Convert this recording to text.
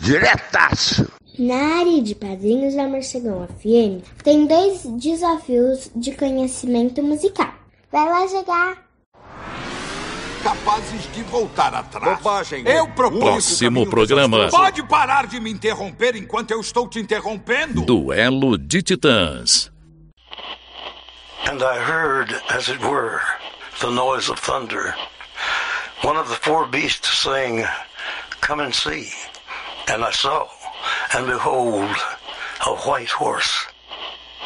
Diretaço! Na área de Padrinhos da Morcegão FM, tem 2 desafios de conhecimento musical. Vai lá jogar! Capazes de voltar atrás. Bobagem. Eu proponho. Próximo programa. Pode parar de me interromper enquanto eu estou te interrompendo. Duelo de Titãs. And I heard, as it were, the noise of thunder. One of the 4 beasts saying, "Come and see." And I saw, and behold, a white horse.